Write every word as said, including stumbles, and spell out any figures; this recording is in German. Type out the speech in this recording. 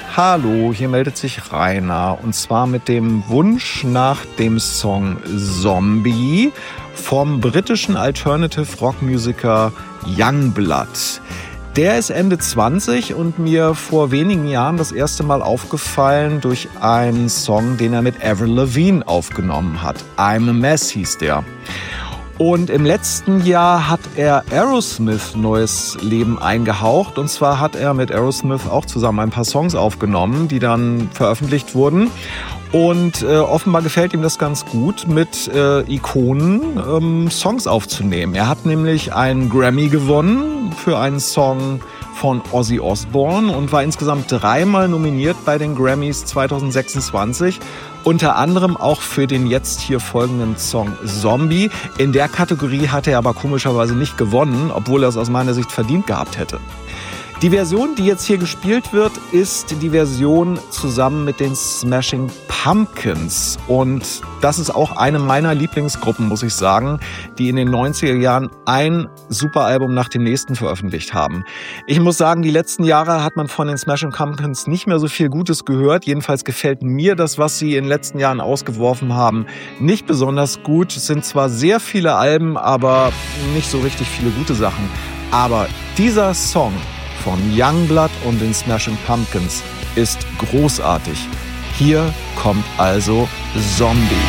Hallo, hier meldet sich Rainer und zwar mit dem Wunsch nach dem Song Zombie vom britischen Alternative-Rock-Musiker Youngblood. Der ist Ende zwanzig und mir vor wenigen Jahren das erste Mal aufgefallen durch einen Song, den er mit Avril Lavigne aufgenommen hat. I'm a Mess hieß der. Und im letzten Jahr hat er Aerosmith neues Leben eingehaucht. Und zwar hat er mit Aerosmith auch zusammen ein paar Songs aufgenommen, die dann veröffentlicht wurden. Und äh, offenbar gefällt ihm das ganz gut, mit äh, Ikonen ähm, Songs aufzunehmen. Er hat nämlich einen Grammy gewonnen für einen Song von Ozzy Osbourne und war insgesamt dreimal nominiert bei den Grammys zwanzig sechsundzwanzig. Unter anderem auch für den jetzt hier folgenden Song Zombie. In der Kategorie hat er aber komischerweise nicht gewonnen, obwohl er es aus meiner Sicht verdient gehabt hätte. Die Version, die jetzt hier gespielt wird, ist die Version zusammen mit den Smashing Pumpkins. Und das ist auch eine meiner Lieblingsgruppen, muss ich sagen, die in den neunziger Jahren ein super Album nach dem nächsten veröffentlicht haben. Ich muss sagen, die letzten Jahre hat man von den Smashing Pumpkins nicht mehr so viel Gutes gehört. Jedenfalls gefällt mir das, was sie in den letzten Jahren ausgeworfen haben, nicht besonders gut. Es sind zwar sehr viele Alben, aber nicht so richtig viele gute Sachen. Aber dieser Song von Youngblood und den Smashing Pumpkins ist großartig. Hier kommt also Zombie.